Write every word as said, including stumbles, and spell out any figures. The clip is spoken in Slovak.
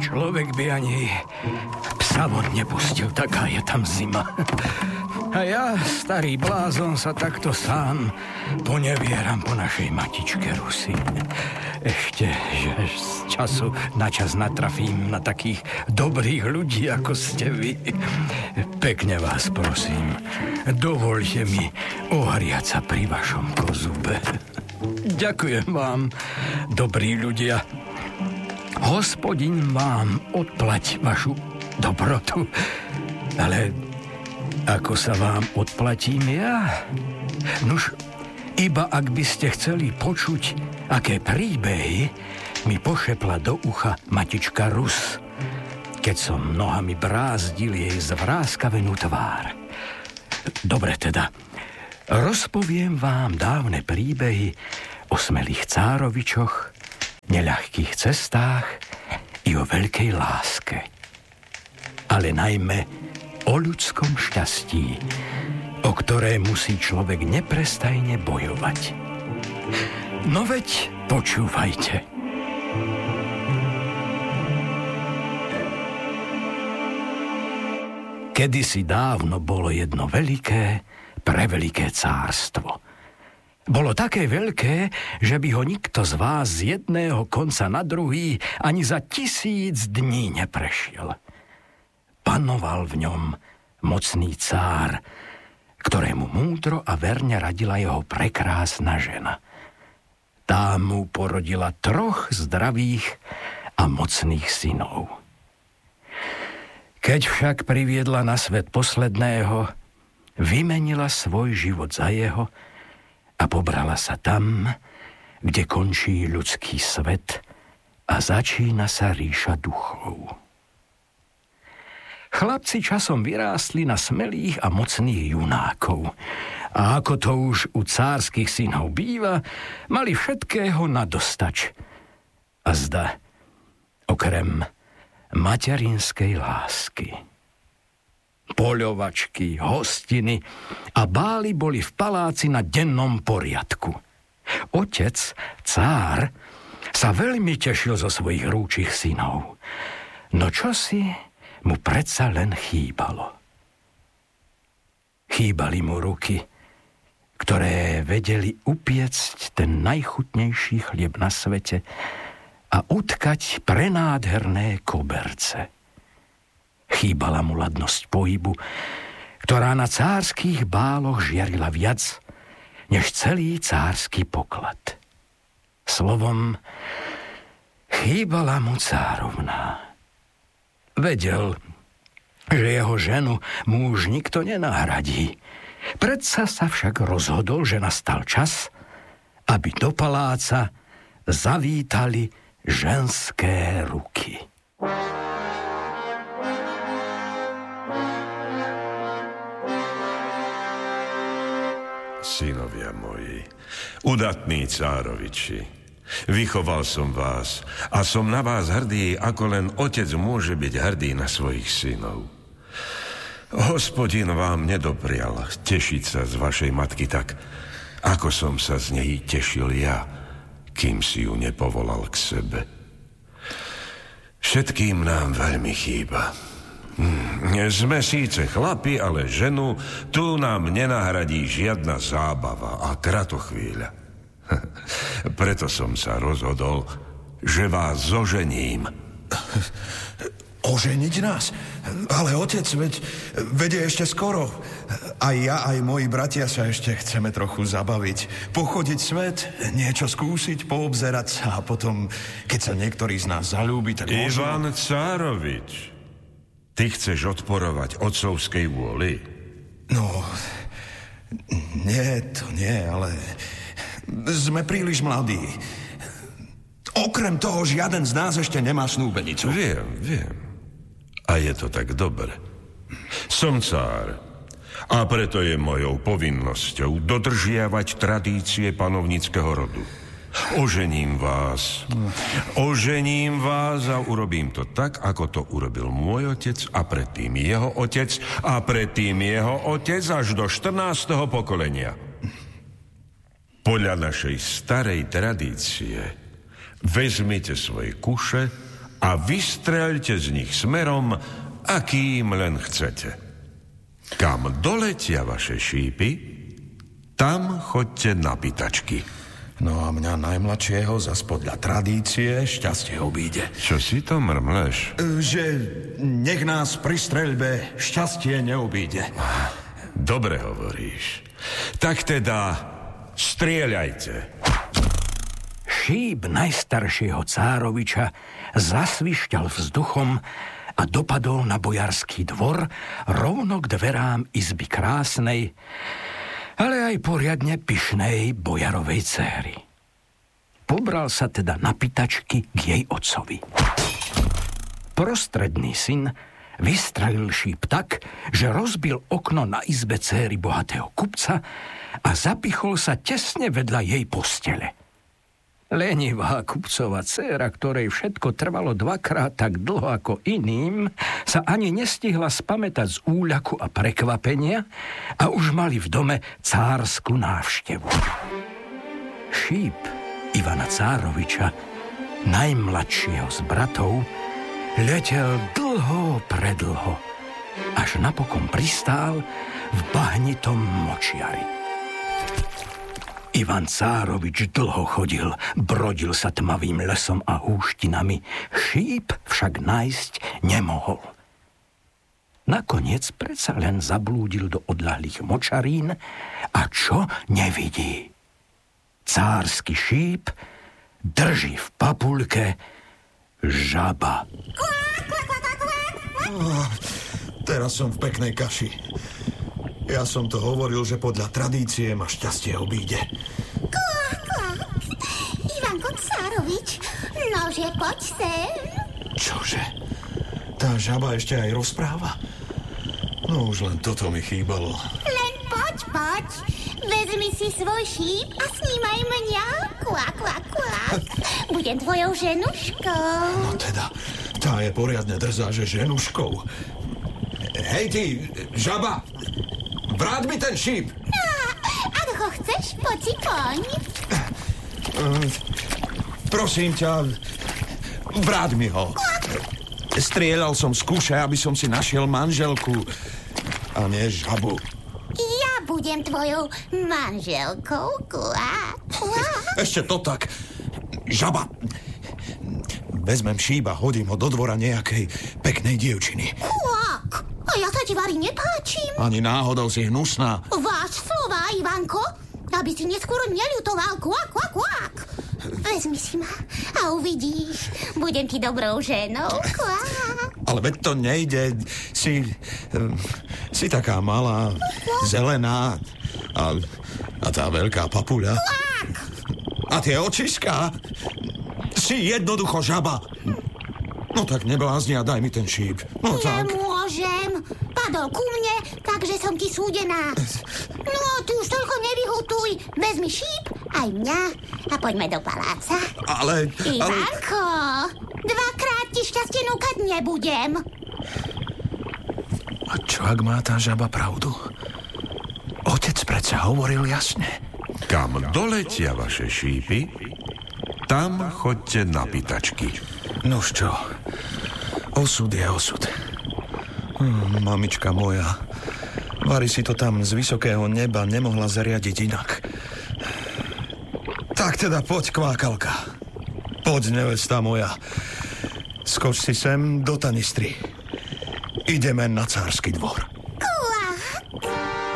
Človek by ani psa von nepustil, taká je tam zima. A ja, starý blázon, sa takto sám ponevieram po našej matičke Rusi. Ešte, že z času na čas natrafím na takých dobrých ľudí, ako ste vy. Pekne vás prosím, dovoľte mi ohriať sa pri vašom kozube. Ďakujem vám, dobrí ľudia. Hospodin vám odplať vašu dobrotu, ale ako sa vám odplatím ja? Nuž, iba ak by ste chceli počuť, aké príbehy mi pošepla do ucha matička Rus, keď som nohami brázdil jej zvráskavenú tvár. Dobre teda, rozpoviem vám dávne príbehy o smelých cárovičoch, neľahkých cestách i o veľkej láske. Ale najmä o ľudskom šťastí, o ktoré musí človek neprestajne bojovať. No veď počúvajte. Kedysi dávno bolo jedno veľké, preveľké cárstvo. Bolo také veľké, že by ho nikto z vás z jedného konca na druhý ani za tisíc dní neprešiel. Panoval v ňom mocný cár, ktorému múdro a verne radila jeho prekrásna žena. Tá mu porodila troch zdravých a mocných synov. Keď však priviedla na svet posledného, vymenila svoj život za jeho a pobrala sa tam, kde končí ľudský svet a začína sa ríša duchov. Chlapci časom vyrástli na smelých a mocných junákov a ako to už u cárskych synov býva, mali všetkého nadostač. A zda, okrem materinskej lásky. Poľovačky, hostiny a báli boli v paláci na dennom poriadku. Otec, cár, sa veľmi tešil zo svojich rúčich synov. No čosi mu predsa len chýbalo. Chýbali mu ruky, ktoré vedeli upiecť ten najchutnejší chlieb na svete a utkať prenádherné koberce. Chýbala mu ladnosť pohybu, ktorá na cárskych báloch žiarila viac, než celý cársky poklad. Slovom, chýbala mu cárovná. Vedel, že jeho ženu mu už nikto nenahradí. Predsa sa však rozhodol, že nastal čas, aby do paláca zavítali ženské ruky. Synovia moji, udatní cároviči, vychoval som vás a som na vás hrdý, ako len otec môže byť hrdý na svojich synov. Hospodin vám nedoprial tešiť sa z vašej matky tak, ako som sa z nej tešil ja, kým si ju nepovolal k sebe. Všetkým nám veľmi chýba. Hmm, sme síce chlapi, ale ženu tu nám nenahradí žiadna zábava a kratochvíľa. Preto som sa rozhodol, že vás zožením. Oženiť nás? Ale otec, veď, veď je ešte skoro. Aj ja, aj moji bratia sa ešte chceme trochu zabaviť. Pochodiť svet, niečo skúsiť, poobzerať sa a potom, keď sa niektorý z nás zaľúbi, tak možno... Ivan Cárovič, ty chceš odporovať otcovskej vôli? No, nie, to nie, ale sme príliš mladí. Okrem toho, žiaden z nás ešte nemá snúbenicu. Viem, viem. A je to tak dobre. Som cár a preto je mojou povinnosťou dodržiavať tradície panovníckeho rodu. Ožením vás. Ožením vás a urobím to tak, ako to urobil môj otec a predtým jeho otec a predtým jeho otec až do štrnásteho pokolenia. Podľa našej starej tradície vezmite svoje kuše a vystreľte z nich smerom, akým len chcete. Kam doletia vaše šípy, tam choďte na pýtačky. No a mňa najmladšieho zas podľa tradície šťastie obíde. Čo si to mrmleš? Že nech nás pri streľbe šťastie neobíde. Dobre hovoríš. Tak teda strieľajte. Šíp najstaršieho Cároviča zasvišťal vzduchom a dopadol na bojarský dvor rovno k dverám izby krásnej, ale aj poriadne pyšnej bojarovej céry. Pobral sa teda na pýtačky k jej otcovi. Prostredný syn vystrelil šíp tak, že rozbil okno na izbe céry bohatého kupca a zapichol sa tesne vedľa jej postele. Lenivá kupcova dcéra, ktorej všetko trvalo dvakrát tak dlho ako iným, sa ani nestihla spamätať z úľaku a prekvapenia a už mali v dome cársku návštevu. Šíp Ivana Cároviča, najmladšieho z bratov, letel dlho predlho, až napokon pristál v bahnitom močiari. Ivan Cárovič dlho chodil, brodil sa tmavým lesom a húštinami, šíp však nájsť nemohol. Nakoniec predsa len zablúdil do odľahlých močarín a čo nevidí? Cársky šíp drží v papuľke žaba. Oh, teraz som v peknej kaši. Ja som to hovoril, že podľa tradície ma šťastie obíde. Kvák, kvák. Ivanko Cárovič, nože, poď sem. Čože? Tá žaba ešte aj rozpráva? No už len toto mi chýbalo. Len poď, poď. Vezmi si svoj šíp a snímaj mňa. Kvák, kvák, kvák. Budem tvojou ženuškou. No teda, tá je poriadne drzá, že ženuškou. Hej ty, žaba! Vráť mi ten šíp! No, ak ho chceš, poď si poň. Prosím ťa, vráť mi ho. Strieľal som z kuše, aby som si našiel manželku, a nie žabu. Ja budem tvojou manželkou. Kvá, kvá. Ešte to tak. Žaba. Vezmem šíp a hodím ho do dvora nejakej peknej dievčiny. Kvák. A ja sa ti vari nepáčim. Ani náhodou si hnusná. Váš slova, Ivanko, aby si neskôr neľutoval. Kvák, kvák, kvák. Vezmi si ma a uvidíš. Budem ti dobrou ženou. Kvák. Ale veď to nejde. Si, si taká malá, zelená a, a tá veľká papuľa. Kvák. A tie očiská. Si jednoducho žaba. No tak neblázni a daj mi ten šíp. No tak. Nemôžem. Padol ku mne, takže som ti súdená. No, ty už toľko nevyhutuj. Vezmi šíp, aj mňa a poďme do paláca. Ale... Ivanko, ale... dvakrát ti šťastie núkať nebudem. A čo ak má tá žaba pravdu? Otec predsa hovoril jasne. Kam doletia vaše šípy, tam choďte na pýtačky. Nož čo, osud je osud. Hm, mamička moja, vari si to tam z vysokého neba nemohla zariadiť inak. Tak teda poď, kvákalka. Poď, nevesta moja. Skoč si sem do tanistry. Ideme na cársky dvor. Kvák.